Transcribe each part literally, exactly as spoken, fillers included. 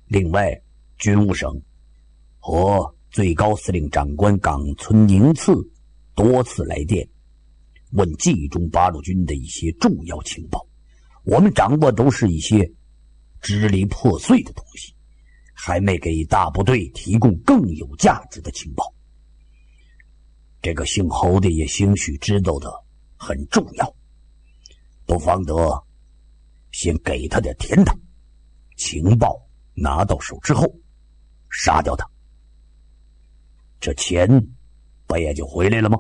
另外，军务省和最高司令长官冈村宁次多次来电，问冀中八路军的一些重要情报。我们掌握都是一些支离破碎的东西，还没给大部队提供更有价值的情报。这个姓侯的也兴许知道的很重要，不妨得先给他点甜头，情报拿到手之后杀掉他，这钱不也就回来了吗？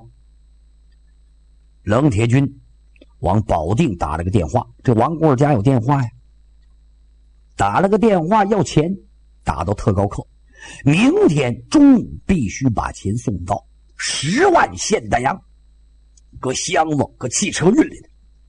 冷铁军往保定打了个电话，这王贵家有电话呀，打了个电话要钱，打到特高课，明天中午必须把钱送到十万现大洋，搁箱子搁汽车运来的。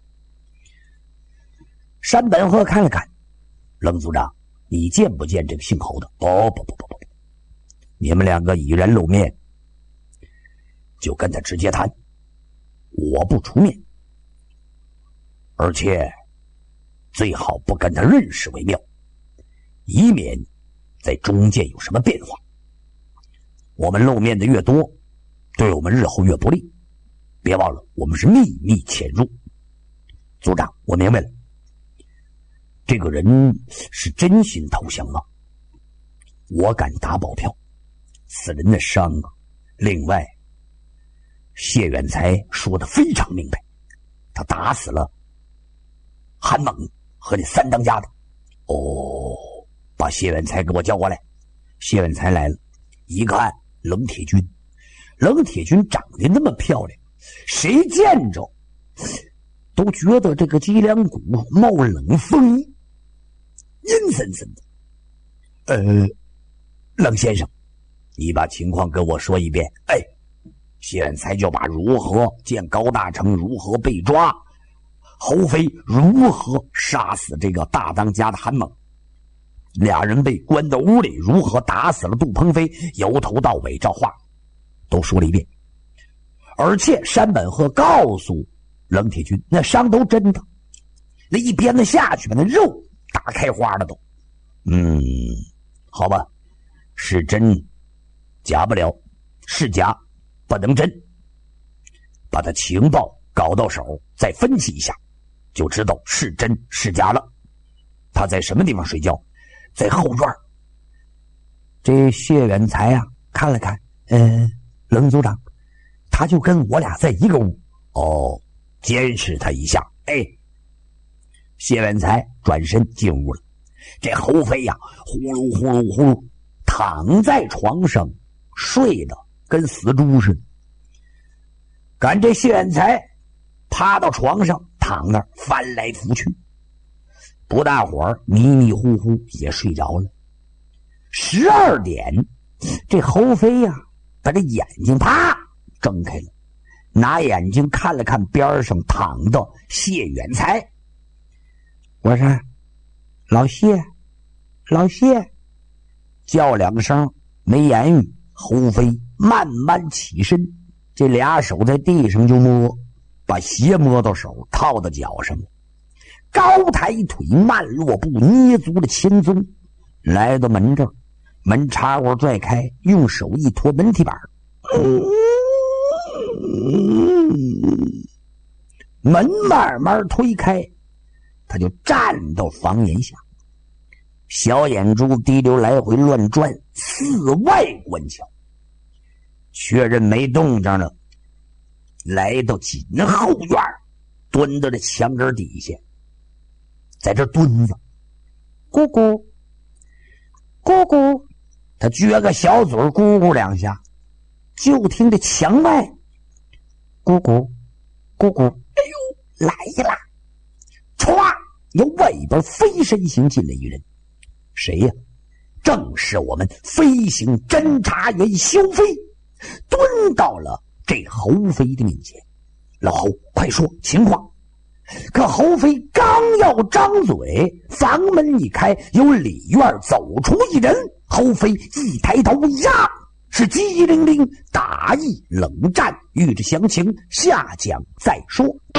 山本鹤看了看，冷组长，你见不见这个姓侯的？不不不不不，你们两个已然露面，就跟他直接谈，我不出面，而且最好不跟他认识为妙，以免在中间有什么变化。我们露面的越多，对我们日后越不利。别忘了，我们是秘密潜入。组长，我明白了。这个人是真心投降吗？我敢打保票，此人的伤啊。另外，谢远才说的非常明白，他打死了韩猛和那三当家的。哦，把谢远才给我叫过来。谢远才来了，一看冷铁军，冷铁军长得那么漂亮，谁见着都觉得这个脊梁骨冒冷风，阴森森的。呃，冷先生，你把情况跟我说一遍。哎，谢远才就把如何见高大成，如何被抓，侯飞如何杀死这个大当家的韩猛，俩人被关到屋里，如何打死了杜鹏飞，由头到尾照话都说了一遍。而且山本鹤告诉冷铁军，那伤都真的，那一鞭子下去把那肉打开花了都。嗯，好吧，是真假不了，是假不能真，把他情报搞到手，再分析一下，就知道是真是假了。他在什么地方睡觉？在后院。这谢远才啊，看了看，呃，冷组长，他就跟我俩在一个屋。哦，监视他一下。哎，谢远才转身进屋了。这侯飞呀、啊，呼噜呼噜呼噜躺在床上，睡得跟死猪似的。赶这谢远才趴到床上，躺那儿翻来覆去，不大会儿迷迷糊糊也睡着了。十二点，这侯飞呀、啊，把这眼睛啪睁开了，拿眼睛看了看边上躺的谢远才。我说：“老谢，老谢！”叫两声没言语。侯飞慢慢起身，这俩手在地上就摸，把鞋摸到手，套到脚上了。高抬腿，慢落步，捏足了前踪，来到门这儿，门插窝拽开，用手一托门提板，门慢慢推开，他就站到房檐下，小眼珠滴溜来回乱转，四外观瞧，确认没动静了，来到紧后院，蹲到这墙根底下，在这蹲着，咕咕咕咕，他撅个小嘴咕咕两下，就听这墙外咕咕咕咕，哎呦，来了！歘，由外边飞身行进了一人，谁呀？正是我们飞行侦察员萧飞，蹲到了这侯飞的面前。老侯，快说情况！可侯飞刚要张嘴，房门一开，由里院走出一人。侯飞一抬头呀，是机灵灵，打一冷战。欲知详情，下讲再说。